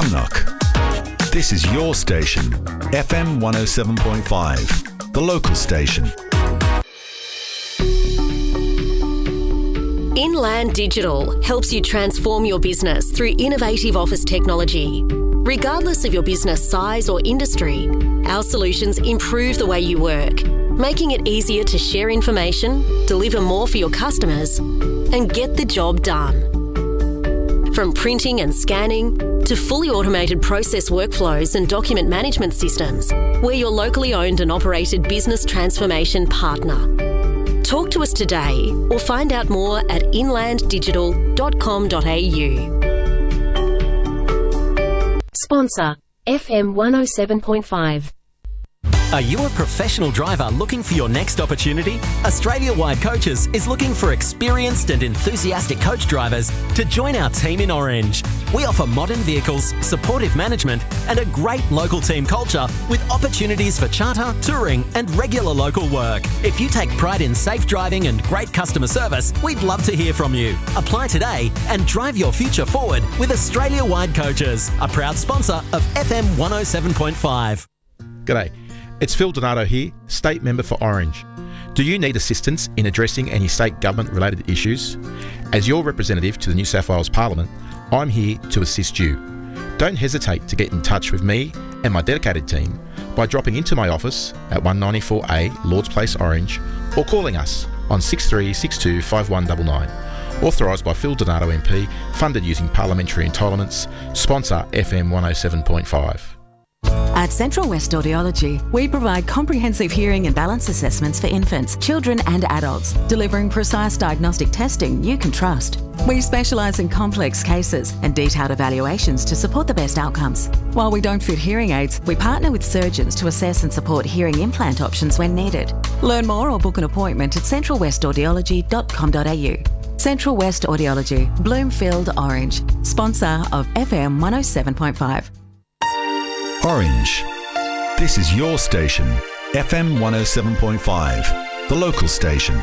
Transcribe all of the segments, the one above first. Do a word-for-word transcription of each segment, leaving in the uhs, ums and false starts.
Kamnock. This is your station, F M one oh seven point five, the local station. Inland Digital helps you transform your business through innovative office technology. Regardless of your business size or industry, our solutions improve the way you work, making it easier to share information, deliver more for your customers, and get the job done. From printing and scanning to fully automated process workflows and document management systems, we're your locally owned and operated business transformation partner. Talk to us today or find out more at inland digital dot com dot a u. Sponsor, F M one oh seven point five. Are you a professional driver looking for your next opportunity? Australia-wide Coaches is looking for experienced and enthusiastic coach drivers to join our team in Orange. We offer modern vehicles, supportive management, and a great local team culture with opportunities for charter, touring, and regular local work. If you take pride in safe driving and great customer service, we'd love to hear from you. Apply today and drive your future forward with Australia-wide Coaches, a proud sponsor of F M one oh seven point five. G'day. It's Phil Donato here, State Member for Orange. Do you need assistance in addressing any state government-related issues? As your representative to the New South Wales Parliament, I'm here to assist you. Don't hesitate to get in touch with me and my dedicated team by dropping into my office at one ninety-four A Lords Place, Orange, or calling us on six three six two five one nine nine. Authorised by Phil Donato M P, funded using parliamentary entitlements, sponsor F M one oh seven point five. At Central West Audiology, we provide comprehensive hearing and balance assessments for infants, children and adults, delivering precise diagnostic testing you can trust. We specialise in complex cases and detailed evaluations to support the best outcomes. While we don't fit hearing aids, we partner with surgeons to assess and support hearing implant options when needed. Learn more or book an appointment at central west audiology dot com dot a u. Central West Audiology, Bloomfield, Orange, sponsor of F M one oh seven point five. Orange. This is your station, F M one oh seven point five, the local station.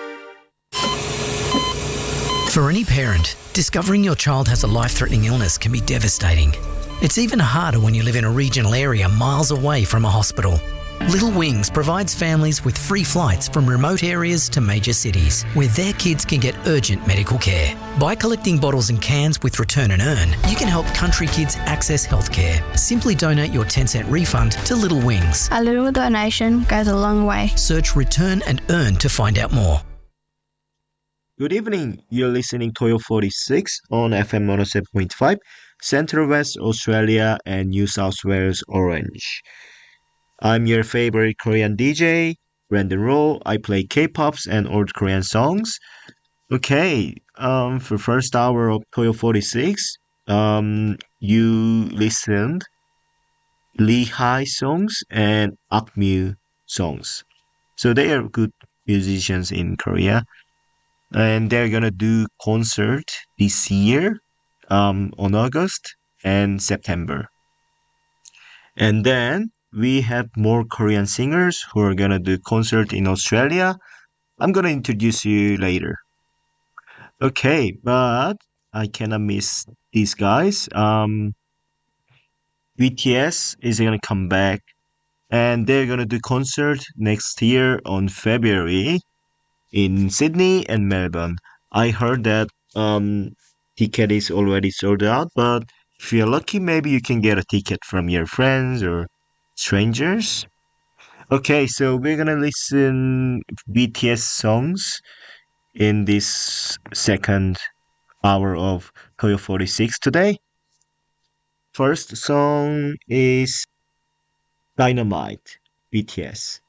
For any parent, discovering your child has a life-threatening illness can be devastating. It's even harder when you live in a regional area miles away from a hospital. Little Wings provides families with free flights from remote areas to major cities where their kids can get urgent medical care. By collecting bottles and cans with Return and Earn, you can help country kids access healthcare. Simply donate your ten cent refund to Little Wings. A little donation goes a long way. Search Return and Earn to find out more. Good evening. You're listening to Toyo forty-six on F M one oh seven point five, Central West Australia and New South Wales Orange. I'm your favorite Korean D J, Brandon Rowe. I play K-pops and old Korean songs. Okay, um, for first hour of Toyo forty-six, um, you listened Lee Hai songs and Akmu songs. So they are good musicians in Korea. And they're gonna do concert this year, um, on August and September. And then we have more Korean singers who are gonna do concert in Australia. I'm gonna introduce you later. Okay, but I cannot miss these guys. Um, B T S is gonna come back, and they're gonna do concert next year on February in Sydney and Melbourne. I heard that um, ticket is already sold out, but if you're lucky, maybe you can get a ticket from your friends or strangers. Okay, so we're gonna listen B T S songs in this second hour of Toyo forty-six today. First song is Dynamite, B T S.